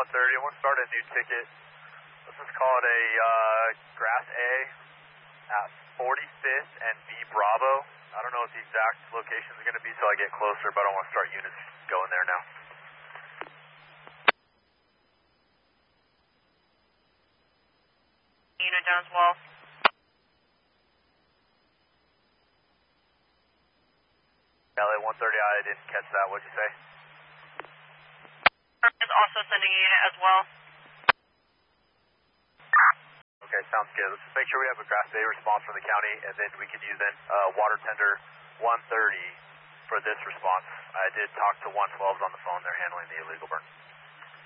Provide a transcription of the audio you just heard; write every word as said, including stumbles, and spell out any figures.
one thirty, we'll start a new ticket. Let's just call it a uh, Grass A at forty-fifth and B Bravo. I don't know what the exact location is going to be until I get closer, but I don't want to start units going there now. Unit down as well. L A one thirty, I didn't catch that. What'd you say? Is also sending a unit as well. Okay, sounds good. Let's just make sure we have a Grass A response from the county, and then we can use then uh, water tender one thirty for this response. I did talk to one twelves on the phone. They're handling the illegal burn.